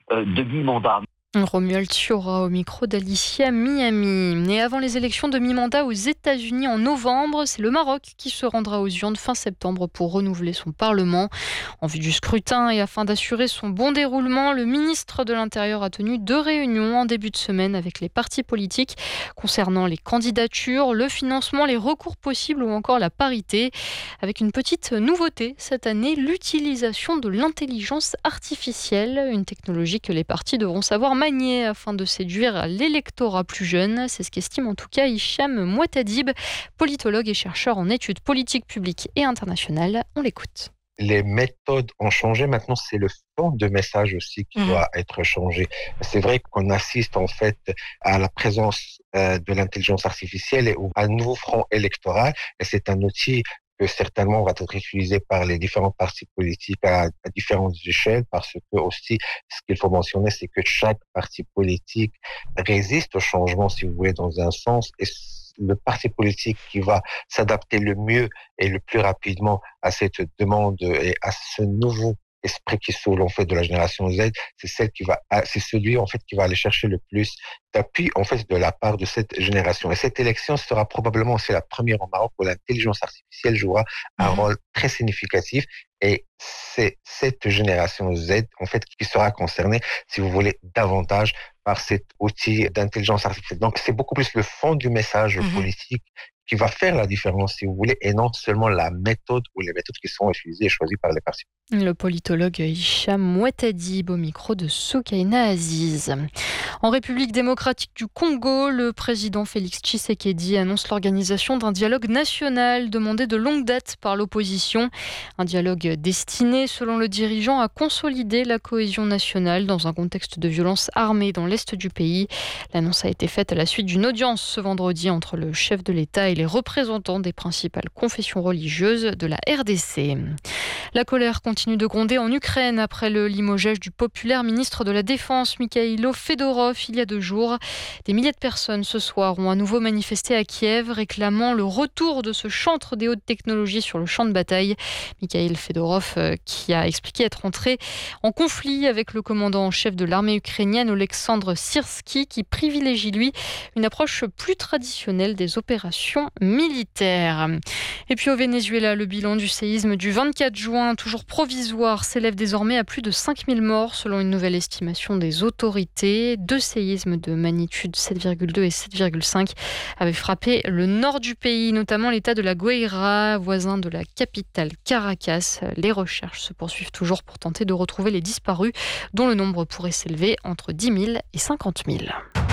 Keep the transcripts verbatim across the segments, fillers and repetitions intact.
euh, de mi-mandat. Romuald Thiora au micro d'Alicia Miami. Et avant les élections de mi-mandat aux États-Unis en novembre, c'est le Maroc qui se rendra aux urnes fin septembre pour renouveler son Parlement. En vue du scrutin et afin d'assurer son bon déroulement, le ministre de l'Intérieur a tenu deux réunions en début de semaine avec les partis politiques concernant les candidatures, le financement, les recours possibles ou encore la parité. Avec une petite nouveauté cette année, l'utilisation de l'intelligence artificielle, une technologie que les partis devront savoir manier afin de séduire l'électorat plus jeune. C'est ce qu'estime en tout cas Hicham Mouatadib, politologue et chercheur en études politiques publiques et internationales. On l'écoute. Les méthodes ont changé. Maintenant, c'est le fond de message aussi qui mmh. doit être changé. C'est vrai qu'on assiste en fait à la présence euh, de l'intelligence artificielle et à un nouveau front électoral. Et c'est un outil que certainement va être utilisé par les différents partis politiques à, à différentes échelles, parce que aussi, ce qu'il faut mentionner, c'est que chaque parti politique résiste au changement, si vous voulez, dans un sens, et le parti politique qui va s'adapter le mieux et le plus rapidement à cette demande et à ce nouveau esprit qui s'ouvre en fait de la génération Z, c'est celle qui va, c'est celui en fait qui va aller chercher le plus d'appui en fait de la part de cette génération. Et cette élection sera probablement aussi la première au Maroc où l'intelligence artificielle jouera un mmh. rôle très significatif. Et c'est cette génération Z en fait qui sera concernée, si vous voulez, davantage par cet outil d'intelligence artificielle. Donc c'est beaucoup plus le fond du message mmh. politique qui va faire la différence, si vous voulez, et non seulement la méthode ou les méthodes qui sont utilisées et choisies par les partis. Le politologue Hicham Mouatadib au micro de Soukaina Aziz. En République démocratique du Congo, le président Félix Tshisekedi annonce l'organisation d'un dialogue national demandé de longue date par l'opposition. Un dialogue destiné, selon le dirigeant, à consolider la cohésion nationale dans un contexte de violence armée dans l'est du pays. L'annonce a été faite à la suite d'une audience ce vendredi entre le chef de l'État et les représentants des principales confessions religieuses de la R D C. La colère continue de gronder en Ukraine après le limogeage du populaire ministre de la Défense, Mikhailo Fedorov, il y a deux jours. Des milliers de personnes ce soir ont à nouveau manifesté à Kiev, réclamant le retour de ce chantre des hautes technologies sur le champ de bataille. Mikhail Fedorov, qui a expliqué être entré en conflit avec le commandant en chef de l'armée ukrainienne, Oleksandr Syrsky, qui privilégie, lui, une approche plus traditionnelle des opérations militaires. Et puis au Venezuela, le bilan du séisme du vingt-quatre juin, toujours provisoire, s'élève désormais à plus de cinq mille morts selon une nouvelle estimation des autorités. Deux séismes de magnitude sept virgule deux et sept virgule cinq avaient frappé le nord du pays, notamment l'état de la Guaira, voisin de la capitale Caracas. Les recherches se poursuivent toujours pour tenter de retrouver les disparus, dont le nombre pourrait s'élever entre dix mille et cinquante mille.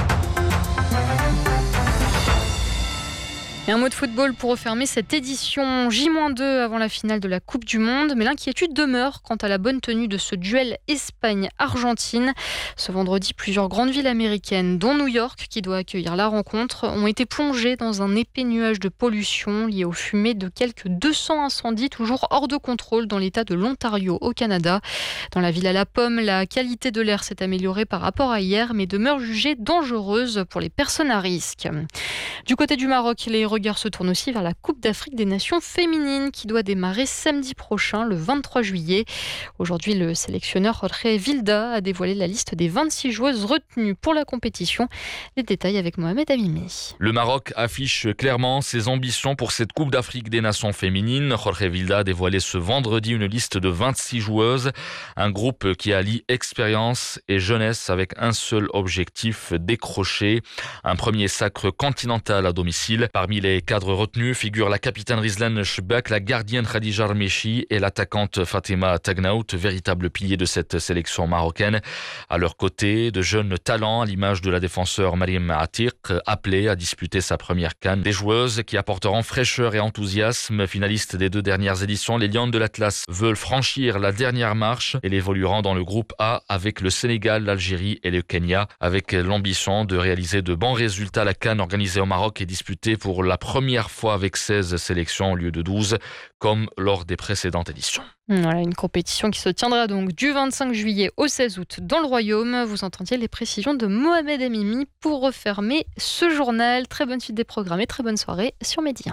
Et un mot de football pour refermer cette édition J deux avant la finale de la Coupe du Monde. Mais l'inquiétude demeure quant à la bonne tenue de ce duel Espagne-Argentine. Ce vendredi, plusieurs grandes villes américaines, dont New York, qui doit accueillir la rencontre, ont été plongées dans un épais nuage de pollution lié aux fumées de quelques deux cents incendies toujours hors de contrôle dans l'État de l'Ontario au Canada. Dans la ville à la pomme, la qualité de l'air s'est améliorée par rapport à hier, mais demeure jugée dangereuse pour les personnes à risque. Du côté du Maroc, les regard se tourne aussi vers la Coupe d'Afrique des Nations féminines qui doit démarrer samedi prochain, le vingt-trois juillet. Aujourd'hui, le sélectionneur Jorge Vilda a dévoilé la liste des vingt-six joueuses retenues pour la compétition. Les détails avec Mohamed Amimi. Le Maroc affiche clairement ses ambitions pour cette Coupe d'Afrique des Nations féminines. Jorge Vilda a dévoilé ce vendredi une liste de vingt-six joueuses. Un groupe qui allie expérience et jeunesse avec un seul objectif, décrocher un premier sacre continental à domicile. Parmi les cadres retenus figurent la capitaine Rizlan Chebak, la gardienne Khadija Armechi et l'attaquante Fatima Tagnaout, véritable pilier de cette sélection marocaine. À leur côté, de jeunes talents, à l'image de la défenseur Mariam Atiq, appelée à disputer sa première CAN. Des joueuses qui apporteront fraîcheur et enthousiasme. Finalistes des deux dernières éditions, les Lions de l'Atlas veulent franchir la dernière marche et évolueront dans le groupe A avec le Sénégal, l'Algérie et le Kenya, avec l'ambition de réaliser de bons résultats à la CAN organisée au Maroc et disputée pour la première fois avec seize sélections au lieu de douze, comme lors des précédentes éditions. Voilà, une compétition qui se tiendra donc du vingt-cinq juillet au seize août dans le Royaume. Vous entendiez les précisions de Mohamed Amimi pour refermer ce journal. Très bonne suite des programmes et très bonne soirée sur Média.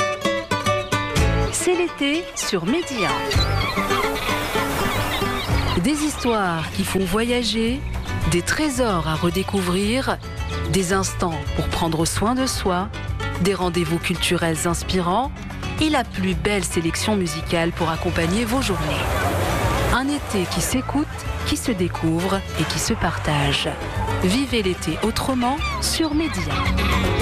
C'est l'été sur Média. Des histoires qui font voyager, des trésors à redécouvrir, des instants pour prendre soin de soi, des rendez-vous culturels inspirants et la plus belle sélection musicale pour accompagner vos journées. Un été qui s'écoute, qui se découvre et qui se partage. Vivez l'été autrement sur Média.